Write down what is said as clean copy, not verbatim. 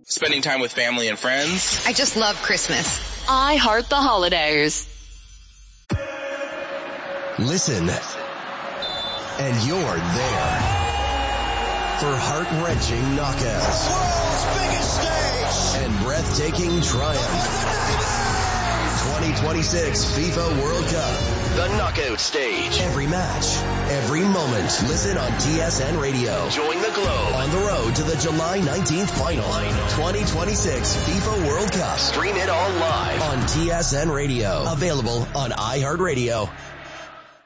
spending time with family and friends. I just love Christmas. I heart the holidays. Listen, and you're there for heart-wrenching knockouts, world's biggest stage, and breathtaking triumph. 2026 FIFA World Cup, the knockout stage. Every match, every moment. Listen on TSN Radio. Join the Globe on the road to the July 19th final. 2026 FIFA World Cup. Stream it all live on TSN Radio. Available on iHeartRadio.